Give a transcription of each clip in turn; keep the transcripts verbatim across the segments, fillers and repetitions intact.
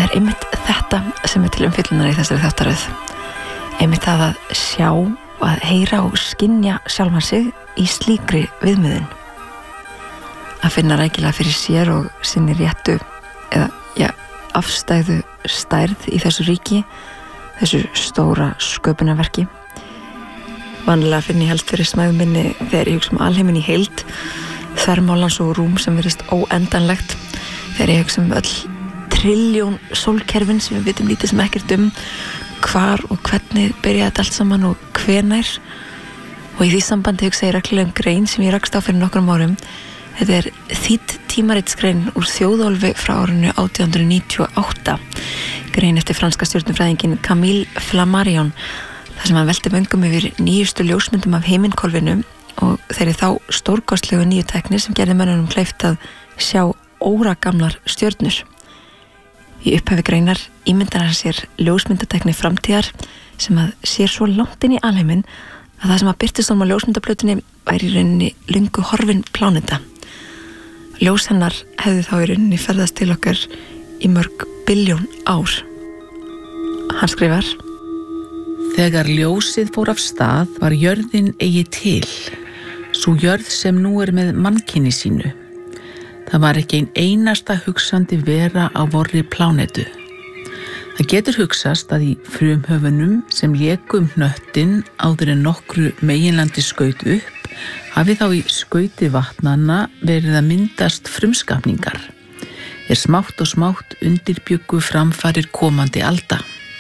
það er einmitt þetta sem er til umfyllunar í þessari þáttaröð. Einmitt það að sjá, að heyra og skynja sjálfan sig í slíkri viðmiðun. Að finna rækilega fyrir sér og sinni réttu eða, já, afstæðu stærð í þessu ríki, þessu stóra sköpunarverki. Vanlega finn ég helst fyrir smæðu minni þegar ég hugsa um alheiminn í heild, þvermálans og rúm sem virðist óendanlegt, þegar ég hugsa um öll trilljón sólkerfin sem við vitum lítið sem ekkert um, hvar og hvernig byrjaði þetta allt saman og hvenær. Og í því sambandi hugsa ég reglulega um grein sem ég rakst á fyrir nokkrum árum. Þetta er þýdd tímaritsgrein úr Þjóðólfi frá árinu átján hundruð níutíu og átta, grein eftir franska stjörnufræðinginn Camille Flammarion, þar sem hann velti vöngum yfir nýjustu ljósmyndum af himinhvolfinu og þeirri þá stórkostlegu nýju tækni sem gerði mönnunum kleift að sjá óragamlar stjörnur. Í upphafi greinar ímyndar hann sér ljósmyndatækni framtíðar sem að sér svo langt inn í alheiminn að það sem að birtist honum á ljósmyndaplötunni væri í rauninni löngu horfin pláneta. Ljós hennar hefði þá í rauninni ferðast til okkar í mörg billjón ár. Hann skrifar: Þegar ljósið fór af stað var jörðin eigi til, sú jörð sem nú er með mannkyni sínu. Það var ekki ein einasta hugsandi vera á vorri plánetu. Það getur hugsast að í frumhöfunum sem léku um hnöttin áður en nokkru meginlandi skaut upp, hafi þá í skauti vatnanna verið að myndast frumskapningar, er smátt og smátt undirbjuggu framfarir komandi alda.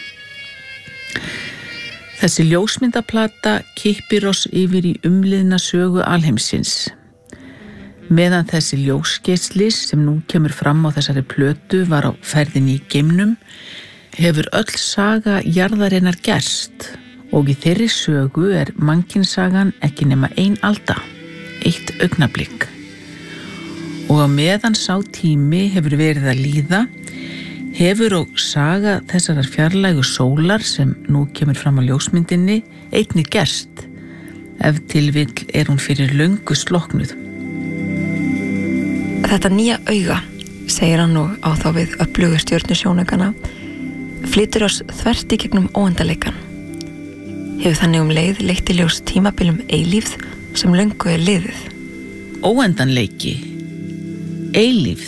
Þessi ljósmyndaplata kippir oss yfir í umliðna sögu alheimsins. Meðan þessi ljósgeisli sem nú kemur fram á þessari plötu var á ferðinni í geimnum, hefur öll saga jarðarinnar gerst og í þeirri sögu er mannkynssagan ekki nema ein alda, eitt augnablik. Og á meðan sá tími hefur verið að líða, hefur og saga þessarar fjarlægu sólar sem nú kemur fram á ljósmyndinni einnig gerst, ef til vill er hún fyrir löngu sloknuð. Þetta nýja auga, segir hann og á þá við öflugu stjörnusjónaukana, flytur oss þvert í gegnum óendaleikan. Hefur þannig um leið leitt í ljós tímabilum eilífð sem löngu er liðið. Óendanleiki, eilífð.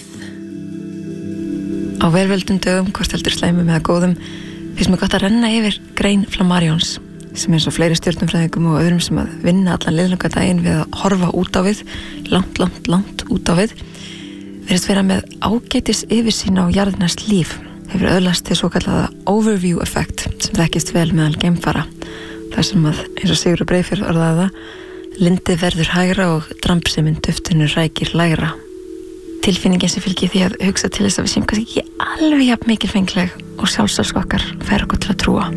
Á velvöldum dögum, hvort heldur slæmum eða góðum, finnst mér gott að renna yfir grein Flammarions, sem eins og fleiri stjörnumfræðingum og öðrum sem að vinna allan liðlanga daginn við að horfa út á við, langt, langt, langt út á við, verðist vera með ágætis yfirsýn á jarðnæst líf, hefur öðlast til svo kallaða overview effect sem þekkist vel meðal geimfara, þar sem að, eins og Sigurður Breiðfjörð orðaði það, lindið verður hægra og drampseminn duftinu rækir lægra. Tilfinningin sem fylgir því að hugsa til þess að við séum kannski ekki alveg jafn mikilfengleg og sjálfsálsk okkar fær okkur til að trúa.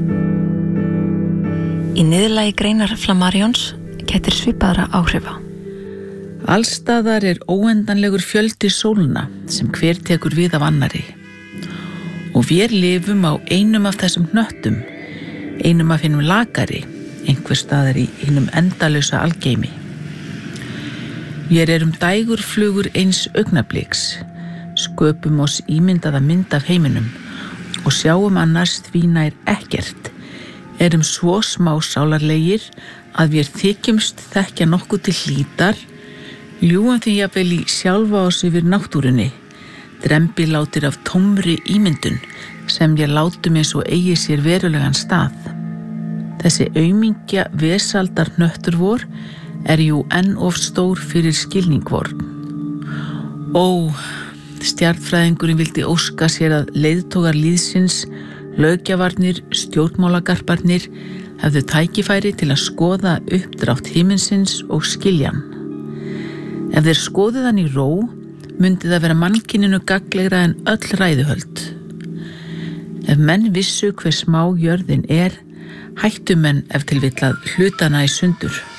Í niðurlagi greinar Flammarions gætir svipaðra áhrifa. Allstaðar er óendanlegur fjöldi sólna sem hver tekur við af annari. Og við lifum á einum af þessum hnöttum, einum af hinum lakari, einhver staðar í hinum endalausa algeimi. Við erum dægurflugur eins augnabliks, sköpum oss ímyndaða mynd af heiminum og sjáum annars því nær ekkert, erum svo smásálarlegir að við þykjumst þekkja nokkuð til hlítar, ljúgum því jafnvel í sjálfa oss yfir náttúrunni, drembilátir af tómri ímyndun sem ég látum eins og eigi sér verulegan stað. Þessi aumingja vesaldar hnöttur vor er jú enn of stór fyrir skilning vor. Ó, stjarnfræðingurinn vildi óska sér að leiðtogar líðsins, löggjafarnir, stjórnmálagarparnir hefðu tækifæri til að skoða uppdrátt himinsins og skiljan. Ef þeir skoðið hann í ró, myndi það vera mannkyninu gagnlegra en öll ræðuhöld. Ef menn vissu hver smá jörðin er, hættu menn ef til vill að hlutana í sundur.